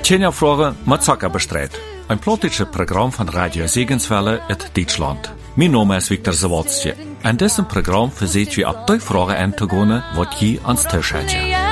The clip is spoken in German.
Tjenja-Fragen mit Zucker bestreit. Ein politisches Programm von Radio Segenswelle in Deutschland. Mein Name ist Viktor Zawadzki. In diesem Programm versuchen wir auf die Fragen einzugehen, die je ans Tisch hat.